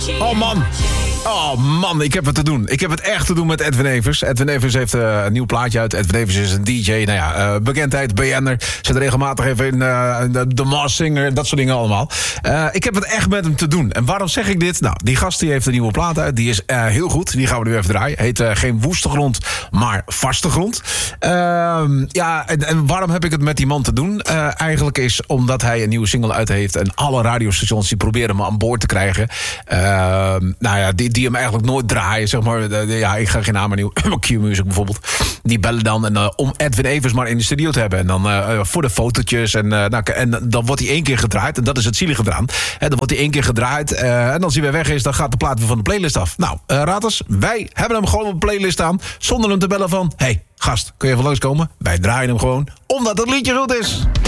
Oh man, ik heb het te doen. Ik heb het echt te doen met Edwin Evers. Edwin Evers heeft een nieuw plaatje uit. Edwin Evers is een DJ, bekendheid, BN'er. Zit regelmatig even in The Masked Singer, dat soort dingen allemaal. Ik heb het echt met hem te doen. En waarom zeg ik dit? Nou, die gast die heeft een nieuwe plaat uit. Die is heel goed. Die gaan we nu even draaien. Heet geen woeste grond, maar vaste grond. En waarom heb ik het met die man te doen? Eigenlijk is omdat hij een nieuwe single uit heeft. En alle radiostations die proberen hem aan boord te krijgen. Die hem eigenlijk nooit draaien, zeg maar. Ik ga geen namen noemen. Q-Music bijvoorbeeld. Die bellen dan om Edwin Evers maar in de studio te hebben. En dan voor de fotootjes. En dan wordt hij 1 keer gedraaid. En dat is het zielige eraan. Dan wordt hij 1 keer gedraaid. En als hij weer weg is, dan gaat de plaat weer van de playlist af. Nou, raad eens. Wij hebben hem gewoon op de playlist staan. Zonder hem te bellen van... Hey, gast, kun je even langskomen? Wij draaien hem gewoon, omdat het liedje goed is.